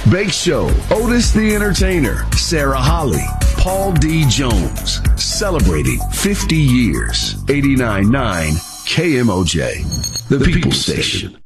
Bake Show, Otis the Entertainer, Sarah Holly, Paul D. Jones, celebrating 50 years. 89.9 KMOJ, the People Station.